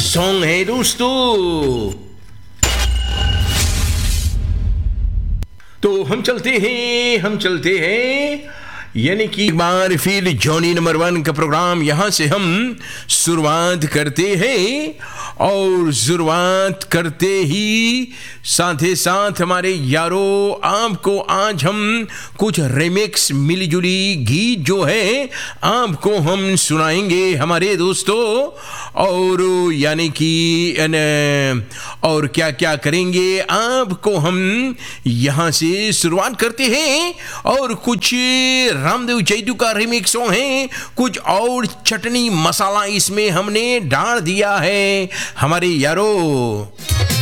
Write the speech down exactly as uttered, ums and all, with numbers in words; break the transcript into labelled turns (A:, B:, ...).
A: Song है दोस्तों। तो हम चलते हैं हम चलते हैं यानी कि एक बार फिर जॉनी नंबर वन का प्रोग्राम यहाँ से हम शुरुआत करते हैं और शुरुआत करते ही साथ ही साथ हमारे यारों आपको आज हम कुछ रिमिक्स मिली जुली गीत जो है आपको हम सुनाएंगे हमारे दोस्तों। और यानी कि और क्या क्या करेंगे आपको हम यहाँ से शुरुआत करते हैं और कुछ रामदेव जैदू का रिमिक्स है, कुछ और चटनी मसाला इसमें हमने डाल दिया है हमारे यारों।